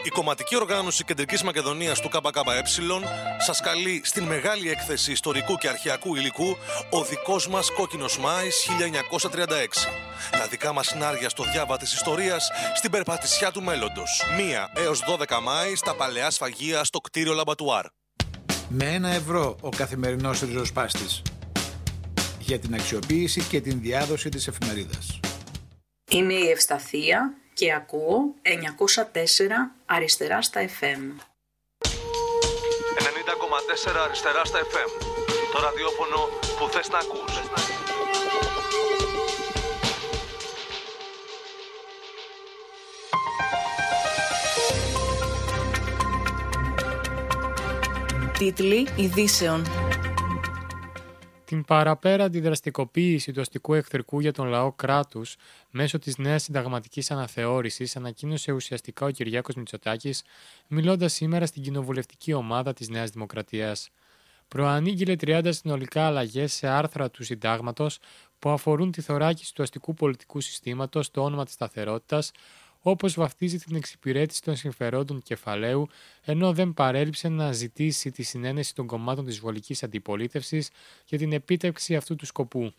Η κομματική οργάνωση Κεντρικής Μακεδονίας του ΚΚΕ σας καλεί στην μεγάλη έκθεση ιστορικού και αρχαιακού υλικού «Ο δικός μας κόκκινος Μάης 1936». Τα δικά μας σινάρια στο διάβα της ιστορίας στην περπατησιά του μέλλοντος. 1 έως 12 Μάη στα παλαιά σφαγεία στο κτίριο Λαμπατουάρ. Με €1 ο καθημερινός ριζοσπάστης για την αξιοποίηση και την διάδοση της εφημερίδας. Είμαι η Ευσταθία και ακούω 904 αριστερά στα FM. 90,4 αριστερά στα FM. Το ραδιόφωνο που θες να ακούς. Τίτλοι ειδήσεων. Την παραπέρα αντιδραστικοποίηση του αστικού εχθρικού για τον λαό κράτους μέσω της νέας συνταγματικής αναθεώρησης ανακοίνωσε ουσιαστικά ο Κυριάκος Μητσοτάκης, μιλώντας σήμερα στην κοινοβουλευτική ομάδα της Νέας Δημοκρατίας. Προανήγγειλε 30 συνολικά αλλαγές σε άρθρα του Συντάγματος που αφορούν τη θωράκιση του αστικού πολιτικού συστήματος στο όνομα της σταθερότητας, όπως βαφτίζει την εξυπηρέτηση των συμφερόντων του κεφαλαίου, ενώ δεν παρέλειψε να ζητήσει τη συνένεση των κομμάτων της βολικής αντιπολίτευσης για την επίτευξη αυτού του σκοπού.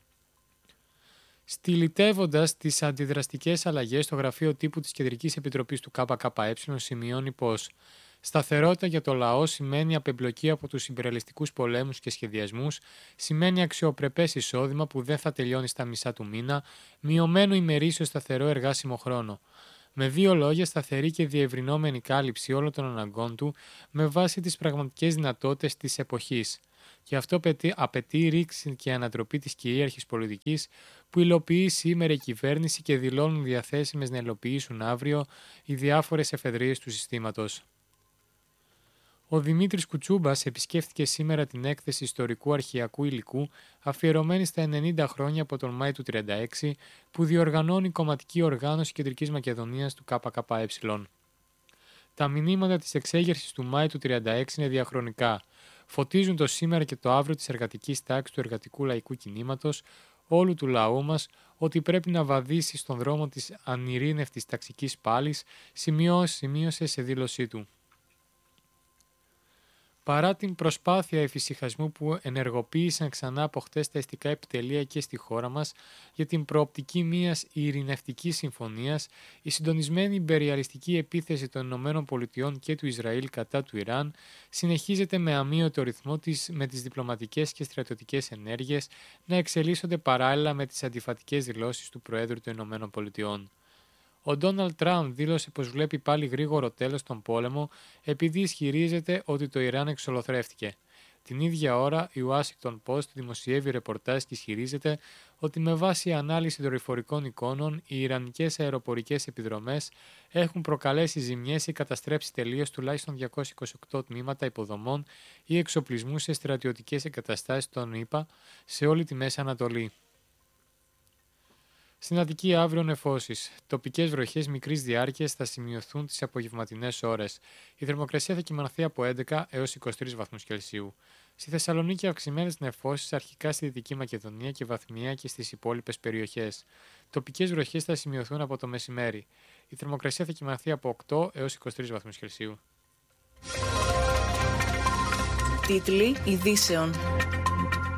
Στυλιτεύοντας τις αντιδραστικές αλλαγές, το γραφείο τύπου της Κεντρικής Επιτροπής του ΚΚΕ σημειώνει πως σταθερότητα για το λαό σημαίνει απεμπλοκή από τους ιμπεριαλιστικούς πολέμους και σχεδιασμούς, σημαίνει αξιοπρεπές εισόδημα που δεν θα τελειώνει στα μισά του μήνα, μειωμένο ημερήσιο σταθερό εργάσιμο χρόνο. Με δύο λόγια, σταθερή και διευρυνόμενη κάλυψη όλων των αναγκών του με βάση τις πραγματικές δυνατότητες της εποχής. Και αυτό απαιτεί ρήξη και ανατροπή της κυρίαρχης πολιτικής που υλοποιεί σήμερα η κυβέρνηση και δηλώνουν διαθέσιμες να υλοποιήσουν αύριο οι διάφορες εφεδρείες του συστήματος. Ο Δημήτρης Κουτσούμπας επισκέφθηκε σήμερα την έκθεση ιστορικού αρχαιακού υλικού αφιερωμένη στα 90 χρόνια από τον Μάη του 1936 που διοργανώνει η κομματική οργάνωση Κεντρικής Μακεδονίας του ΚΚΕ. Τα μηνύματα της εξέγερσης του Μάη του 1936 είναι διαχρονικά. Φωτίζουν το σήμερα και το αύριο της εργατικής τάξης του εργατικού λαϊκού κινήματος, όλου του λαού μας, ότι πρέπει να βαδίσει στον δρόμο της ανειρήνευτης ταξικής πάλης, σημείωσε σε δήλωσή του. Παρά την προσπάθεια εφησυχασμού που ενεργοποίησαν ξανά από χτες τα αστικά επιτελεία και στη χώρα μας για την προοπτική μιας ειρηνευτικής συμφωνίας, η συντονισμένη ιμπεριαλιστική επίθεση των ΗΠΑ και του Ισραήλ κατά του Ιράν συνεχίζεται με αμύωτο ρυθμό με τις διπλωματικές και στρατιωτικές ενέργειες να εξελίσσονται παράλληλα με τις αντιφατικές δηλώσεις του Προέδρου των ΗΠΑ. Ο Ντόναλντ Τραμπ δήλωσε πως βλέπει πάλι γρήγορο τέλος στον πόλεμο επειδή ισχυρίζεται ότι το Ιράν εξολοθρεύτηκε. Την ίδια ώρα, η Washington Post δημοσιεύει ρεπορτάζ και ισχυρίζεται ότι με βάση ανάλυση δορυφορικών εικόνων, οι ιρανικές αεροπορικές επιδρομές έχουν προκαλέσει ζημιές ή καταστρέψει τελείως τουλάχιστον 228 τμήματα υποδομών ή εξοπλισμού σε στρατιωτικές εγκαταστάσεις των ΗΠΑ σε όλη τη Μέση Ανατολή. Στην Αττική αύριο νεφώσεις. Τοπικές βροχές μικρής διάρκειας θα σημειωθούν τις απογευματινές ώρες. Η θερμοκρασία θα κυμανθεί από 11 έως 23 βαθμούς Κελσίου. Στη Θεσσαλονίκη αυξημένες νεφώσεις αρχικά στη Δυτική Μακεδονία και βαθμία και στις υπόλοιπες περιοχές. Τοπικές βροχές θα σημειωθούν από το μεσημέρι. Η θερμοκρασία θα κυμανθεί από 8 έως 23 βαθμούς Κελσίου. Τίτλοι ειδήσεων.